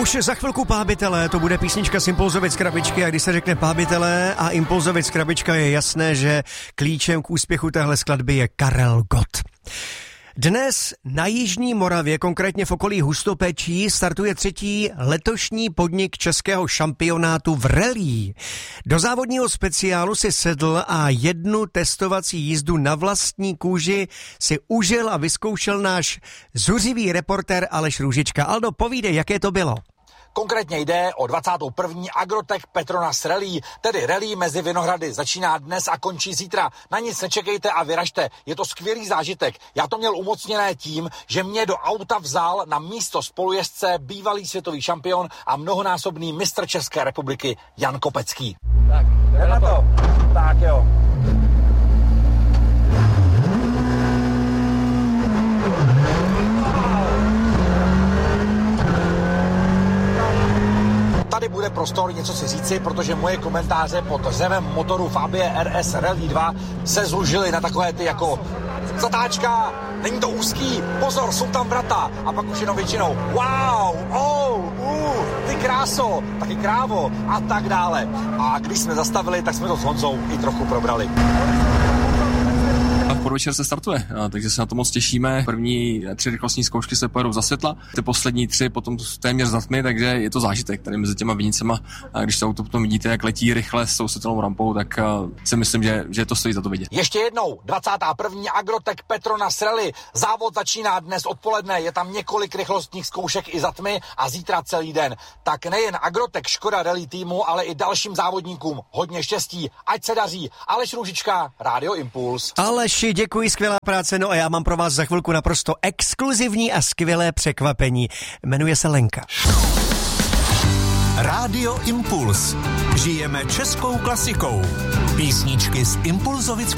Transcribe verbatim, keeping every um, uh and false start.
Už za chvilku Pábitelé, to bude písnička z Impulzovic krabičky a když se řekne Pábitelé a Impulzovic krabička, je jasné, že klíčem k úspěchu téhle skladby je Karel Gott. Dnes na Jižní Moravě, konkrétně v okolí Hustopečí, startuje třetí letošní podnik českého šampionátu v rallye. Do závodního speciálu si sedl a jednu testovací jízdu na vlastní kůži si užil a vyzkoušel náš zuřivý reportér Aleš Růžička. Aldo, povídej, jaké to bylo? Konkrétně jde o dvacátou první Agrotech Petronas Rallye, tedy rallye mezi Vinohrady. Začíná dnes a končí zítra. Na nic nečekejte a vyražte. Je to skvělý zážitek. Já to měl umocněné tím, že mě do auta vzal na místo spolujezdce bývalý světový šampion a mnohonásobný mistr České republiky Jan Kopecký. Tak, jdeme na to. Tak jo. Tady bude prostor něco si říci, protože moje komentáře pod řevem motoru Fabie R S Rally dva se zlužily na takové ty jako zatáčka, není to úzký, pozor, jsou tam vrata a pak už jenom většinou wow, oh, uh, ty kráso, taky krávo a tak dále. A když jsme zastavili, tak jsme to s Honzou i trochu probrali. V podvečer se startuje, takže se na to moc těšíme. První tři rychlostní zkoušky se pojedou za světla, ty poslední tři potom téměř za tmy, takže je to zážitek tady mezi těma vinicema. A když to auto potom vidíte, jak letí rychle s tou světelnou rampou, tak si myslím, že, že to stojí za to vidět. Ještě jednou, dvacátá první Agrotech Petronas Rallye. Závod začíná dnes odpoledne, je tam několik rychlostních zkoušek i za tmy a zítra celý den. Tak nejen Agrotech Škoda Rally týmu, ale i dalším závodníkům hodně štěstí, ať se daří. Aleš Růžička, Rádio Impuls. Aleši, děkuji, skvělá práce, no a já mám pro vás za chvilku naprosto exkluzivní a skvělé překvapení. Jmenuje se Lenka. Rádio Impuls. Žijeme českou klasikou. Písničky z Impulzovic